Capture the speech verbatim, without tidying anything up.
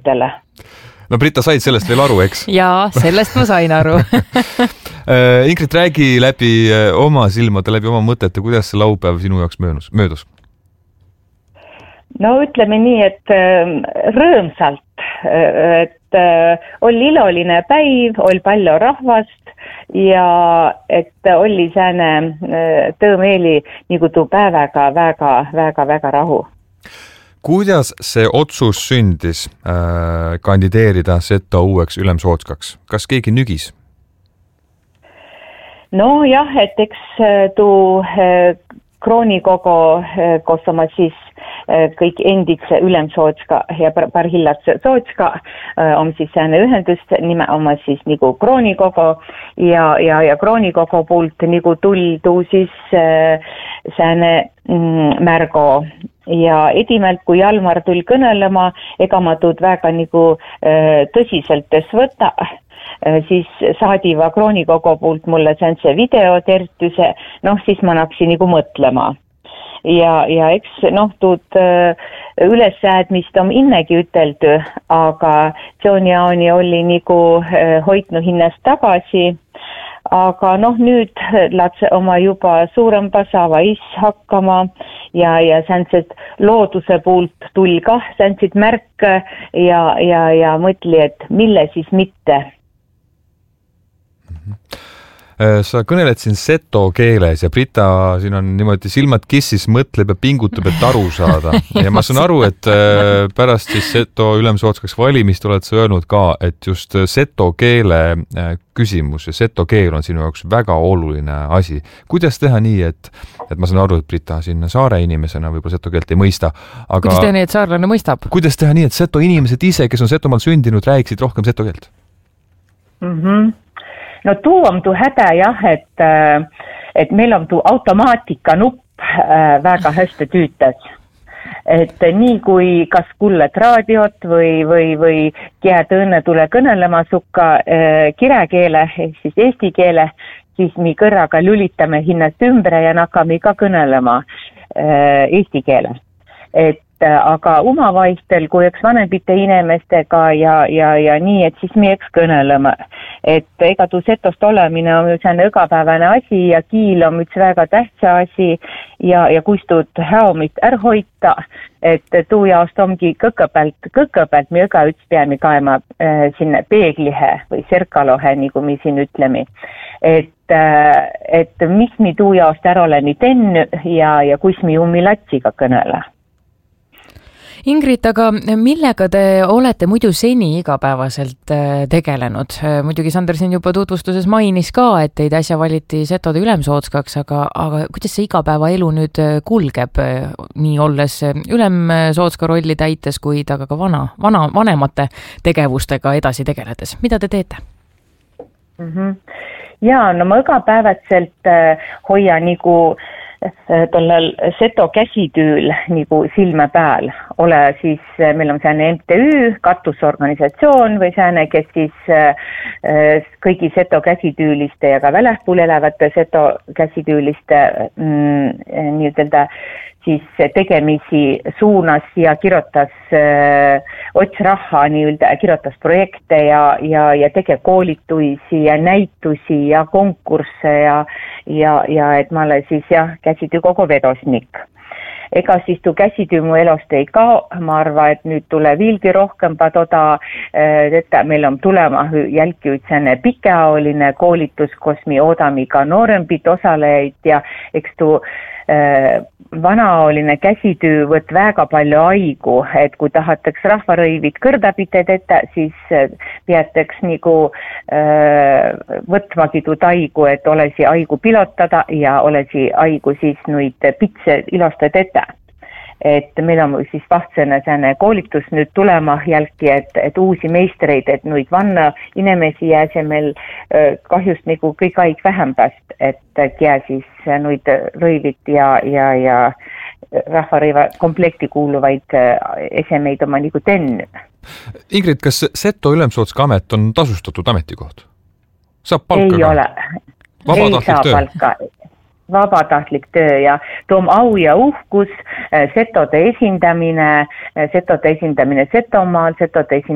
mõtetele. No Brita, said sellest veel aru, eks? Jaa, sellest ma sain aru. Ingrid, räägi läbi oma silmade, läbi oma mõtete, kuidas see laupäev sinu jaoks möödus? möödus? No ütleme nii, et rõõmsalt, et oli iloline päiv, oli palju rahvast ja et oli sääne tõõmeeli nagu tuu päevaga väga, väga, väga rahu. Kuidas see otsus sündis äh, kandideerida Seto uueks Ülemsootskaks? Kas keegi nügis? No jah, et eks tuu äh, kroonikogo, äh, koos oma siis äh, kõik endiks Ülemsootska ja parhillat Sootska äh, on siis sääne ühendus nime oma siis nagu kroonikogo ja, ja, ja kroonikogo poolt nagu tuldu siis äh, sääne mm, märgo. Ja edimelt, kui Jalmar tuli kõnelema, ega ma tuud väga nagu äh, tõsiselt võtta, äh, siis saadiva kroonikogo poolt mulle see videotertuse, noh siis ma naksin nagu mõtlema. Ja, ja eks noh, tuud äh, ülessäädmist on innegi üteldu, aga Jooniaani oli nagu äh, hoidnu hinnast tagasi. Aga noh, nüüd latse oma juba suurempa saava is hakkama ja, ja sääntsed looduse poolt tuli kah sääntsed märke ja, ja, ja mõtli, et mille siis mitte. Sa kõneled siin seto keeles ja Brita siin on niimoodi silmad kissis, mõtleb ja pingutab, et aru saada. Ja ma saan aru, et pärast siis Seto Ülemsootskaks valimist oled sa öelnud ka, et just seto keele küsimus ja seto keel on sinu jaoks väga oluline asi. Kuidas teha nii, et, et ma saan aru, et Brita siin saare inimesena võib-olla seto keelt ei mõista. Aga kuidas teha nii, et saarlane mõistab? Kuidas teha nii, et seto inimesed ise, kes on Setomaal sündinud, rääksid rohkem seto keelt? Mhm. No tuu on tuu häda jah, et, et meil on tuu automaatika nupp väga hästi tüütas. Et nii kui kas kulled raadiot või, või, või kead õnne tule kõnelema sukka kirekeele, ehk siis eesti keele, siis mi kõrraga lülitame hinnast ümbre ja nakame ka kõnelema eesti keele. Et aga omavaihtel, kui eks vanempite inimestega ja, ja, ja nii, et siis me eks kõneleme. Et ega tuu setost olemine on ju sääne õgapäevane asi ja kiil on üks väga tähtsa asi ja, ja kus tuud häomit ära hoita, et tuu jaost ongi kõkkõpäält, kõkkõpäält me õga üks peame kaema äh, sinna peeglihe või serkalohe, nagu me siin ütleme. Et, äh, et mis me tuu jaost ära oleme tennu ja, ja kus me ummi latsiga kõnele. Ingrid, aga millega te olete muidu seni igapäevaselt tegelenud? Muidugi Sander siin juba tutvustuses mainis ka, et teid äsja valiti Setode Ülemsootskaks, aga, aga kuidas see igapäeva elu nüüd kulgeb, nii olles Ülemsootska rolli täites, kuid aga ka vana, vana, vanemate tegevustega edasi tegeledes? Mida te teete? Mm-hmm. Jaa, no ma igapäevatselt hoia nagu tollel seto käsitüül nagu silme peal. Ole siis, meil on sääne M T Ü, katusorganisatsioon või sääne, kes siis äh, kõigi seto käsitüüliste ja ka väljaspool elävate seto käsitüüliste mm, nii ütelda siis tegemisi suunas ja kirjutas äh, ots raha, nii-öelda kirjutas projekte ja, ja, ja tege koolituisi ja näitusi ja konkursse ja, ja, ja et ma olen siis jah, käsitöö kogu vedosnik. Ega siis tuu käsitöö mu elost ei kao, ma arva, et nüüd tule viilgi rohkem toda, et meil on tulema jälgi ütsene pikeaoline koolitus, kus me oodame ka noorempid osalejaid ja eks tuu äh, vanaoline käsitöö võt väga palju aigu, et kui tahataks rahvarõivit kõrdapited ette, siis peataks nagu äh, võtmagi tuud aigu, et olesi aigu pilotada ja olesi aigu siis nüüd pitse ilostad ette. Et meil on siis vahtsene sääne koolitus nüüd tulema jälgi, et, et uusi meistreid, et nüüd vanna inimesi jääse meil kahjust nagu kõik aig vähempast, et jää siis nüüd rõivit ja, ja, ja rahvarõiva komplekti kuuluvaid esemeid oma nagu tennu. Ingrid, kas Seto Ülemsootska amet on tasustatud ametikoht? Saab palka ei ka? Ole. Ei saa töö? Palka. Vabatahtlik töö ja toom au ja uhkus, setode esindamine, setode esindamine Setomaal, setode esindamine